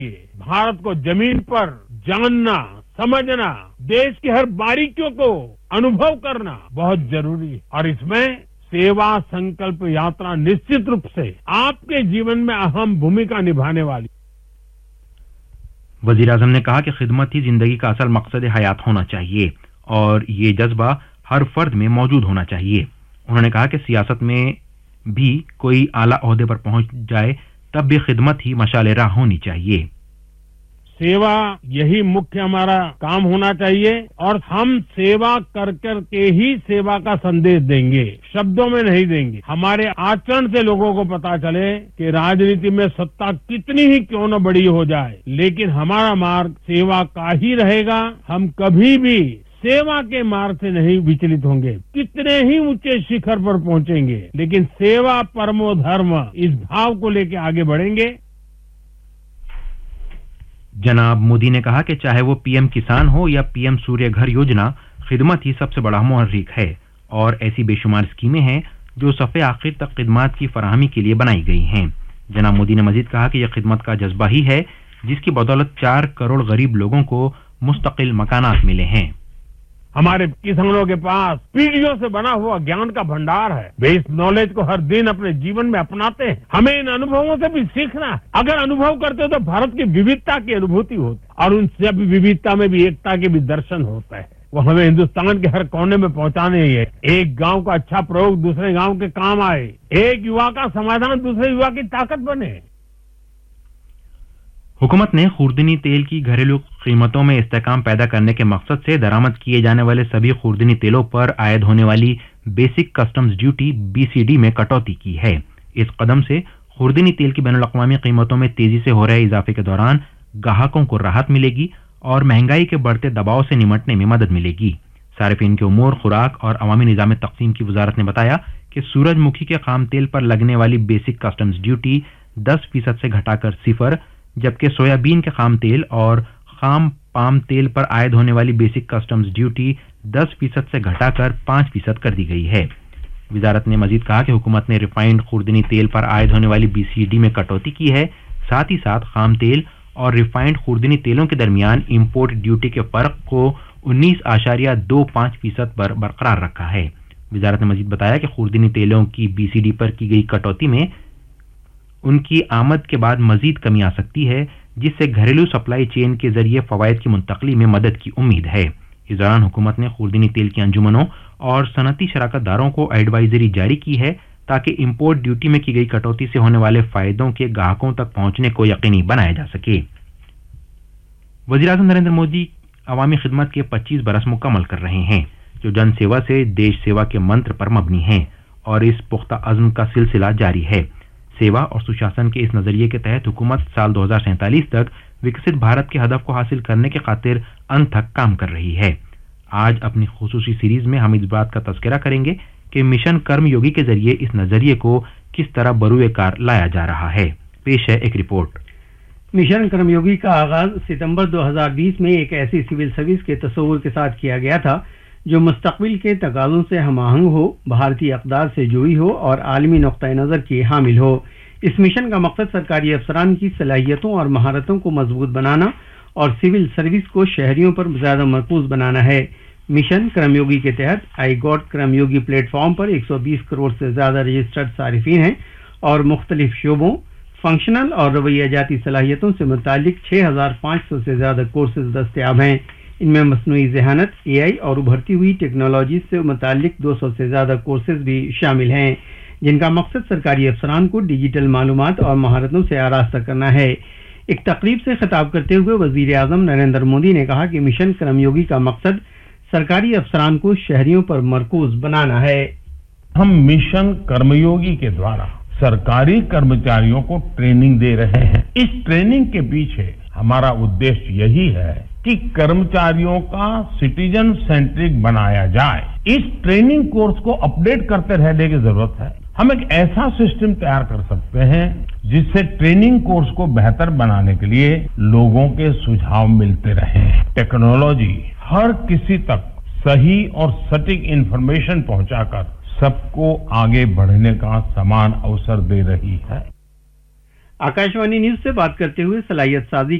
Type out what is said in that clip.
भारत को जमीन पर जानना, समझना, देश की हर बारीकियों को अनुभव करना बहुत जरूरी है और इसमें सेवा संकल्प यात्रा निश्चित रूप से आपके जीवन में अहम भूमिका निभाने वाली। वजीर आजम ने कहा कि खिदमत ही जिंदगी का असल मकसद हयात होना चाहिए और ये जज्बा हर फर्द में मौजूद होना चाहिए। उन्होंने कहा कि सियासत में भी कोई आला ओहदे पर पहुंच जाए तब भी खिदमत ही मशाल राह होनी चाहिए। सेवा यही मुख्य हमारा काम होना चाहिए और हम सेवा कर कर के ही सेवा का संदेश देंगे, शब्दों में नहीं देंगे। हमारे आचरण से लोगों को पता चले कि राजनीति में सत्ता कितनी ही क्यों न बड़ी हो जाए, लेकिन हमारा मार्ग सेवा का ही रहेगा। हम कभी भी सेवा के मार्ग से नहीं विचलित होंगे, कितने ही ऊंचे शिखर पर पहुंचेंगे, लेकिन सेवा परमो धर्म इस भाव को लेकर आगे बढ़ेंगे। जनाब मोदी ने कहा कि चाहे वो पीएम किसान हो या पीएम सूर्य घर योजना, खिदमत ही सबसे बड़ा मुहर्रिक है और ऐसी बेशुमार स्कीमें हैं जो सफ़े आखिर तक खिदमत की फराहमी के लिए बनाई गई हैं। जनाब मोदी ने मजीद कहा कि यह खिदमत का जज्बा ही है जिसकी बदौलत 4 करोड़ गरीब लोगों को मुस्तकिल मकानात मिले हैं। हमारे किसानों के पास पीढ़ियों से बना हुआ ज्ञान का भंडार है। वे इस नॉलेज को हर दिन अपने जीवन में अपनाते हैं। हमें इन अनुभवों से भी सीखना है। अगर अनुभव करते हो तो भारत की विविधता की अनुभूति होती है और उन सभी विविधता में भी एकता के भी दर्शन होता है। वो हमें हिंदुस्तान के हर कोने में पहुंचाने ही है। एक गांव का अच्छा प्रयोग दूसरे गांव के काम आए, एक युवा का समाधान दूसरे युवा की ताकत बने। हुकूमत ने खुर्दनी तेल की घरेलू कीमतों में इस्तेकाम पैदा करने के मकसद से दरामद किए जाने वाले सभी खुर्दनी तेलों पर आयद होने वाली बेसिक कस्टम्स ड्यूटी BCD में कटौती की है। इस कदम से खुर्दनी तेल की बैनुल-अक़वामी कीमतों में तेजी से हो रहे इजाफे के दौरान ग्राहकों को राहत मिलेगी और महंगाई के बढ़ते दबाव से निमटने में मदद मिलेगी। सारिफीन के उमूर, खुराक और अवामी निज़ाम तक़सीम की वजारत ने बताया कि सूरजमुखी के खाम तेल पर लगने वाली बेसिक कस्टम्स ड्यूटी 10% से घटाकर 0, जबकि सोयाबीन के खाम तेल और खाम पाम तेल पर आयद होने वाली बेसिक कस्टम्स ड्यूटी 10% से घटाकर 5% कर दी गई है। वजारत ने मजीद कहा कि हुकूमत ने रिफाइंड खुर्दनी तेल पर आयद होने वाली BCD में कटौती की है, साथ ही साथ खाम तेल और रिफाइंड खुर्दनी तेलों के दरमियान इंपोर्ट ड्यूटी के फर्क को 19.25% पर बरकरार रखा है। वजारत ने मजीद बताया कि खुर्दनी तेलों की BCD पर की गई कटौती में उनकी आमद के बाद मजीद कमी आ सकती है, जिससे घरेलू सप्लाई चेन के जरिए फवायद की मुंतकली में मदद की उम्मीद है। इस दौरान हुकूमत ने खुर्दनी तेल की अंजुमनों और सनती शराकतदारों को एडवाइजरी जारी की है ताकि इंपोर्ट ड्यूटी में की गई कटौती से होने वाले फायदों के ग्राहकों तक पहुंचने को यकीनी बनाया जा सके। वज़ीर-ए-आज़म नरेंद्र मोदी अवामी खिदमत के 25 बरस मुकम्मल कर रहे हैं, जो जन सेवा से देश सेवा के मंत्र पर मबनी हैं और इस पुख्ता अज़्म का सिलसिला जारी है। सेवा और सुशासन के इस नजरिए के तहत हुकूमत साल 2047 तक विकसित भारत के हदफ को हासिल करने के खातिर अंत तक काम कर रही है। आज अपनी खुसूसी सीरीज में हम इस बात का तज़किरा करेंगे कि मिशन कर्मयोगी के जरिए इस नजरिए को किस तरह बरूए कार लाया जा रहा है। पेश है एक रिपोर्ट। मिशन कर्मयोगी का आगाज सितंबर 2020 में एक ऐसी सिविल सर्विस के तस्वुर के साथ किया गया था जो मुस्तकबिल के तकाज़ों से हमाहंग हो, भारतीय अक़दार से जुड़ी हो और आलमी नुक्ता नज़र की हामिल हो। इस मिशन का मकसद सरकारी अफसरान की सलाहियतों और महारतों को मजबूत बनाना और सिविल सर्विस को शहरियों पर ज़्यादा मरकूज बनाना है। मिशन कर्मयोगी के तहत आई गॉट कर्मयोगी प्लेटफॉर्म पर 120 करोड़ से ज़्यादा रजिस्टर्ड सारिफीन हैं और मुख्तलिफ शोबों, फंक्शनल और रवैयाजाती सलाहियतों से मुतालिक 6500 से ज़्यादा कोर्सेज दस्तयाब हैं। इनमें मसनूई ज़हानत, AI और उभरती हुई टेक्नोलॉजी से मुतालिक 200 से ज़्यादा कोर्सेज भी शामिल हैं, जिनका मकसद सरकारी अफसरान को डिजिटल मालूमात और महारतों से आरास्ता करना है। एक तकरीब से खिताब करते हुए वज़ीर आज़म नरेंद्र मोदी ने कहा कि मिशन कर्मयोगी का मकसद सरकारी अफसरान को शहरियों पर मरकूज बनाना है। हम मिशन कर्मयोगी के द्वारा सरकारी कर्मचारियों को ट्रेनिंग दे रहे हैं। इस ट्रेनिंग के पीछे हमारा उद्देश्य यही है कि कर्मचारियों का सिटीजन सेंट्रिक बनाया जाए। इस ट्रेनिंग कोर्स को अपडेट करते रहने की जरूरत है। हम एक ऐसा सिस्टम तैयार कर सकते हैं जिससे ट्रेनिंग कोर्स को बेहतर बनाने के लिए लोगों के सुझाव मिलते रहें। टेक्नोलॉजी हर किसी तक सही और सटीक इंफॉर्मेशन पहुंचाकर सबको आगे बढ़ने का समान अवसर दे रही है। आकाशवाणी न्यूज से बात करते हुए सलाहियत साजी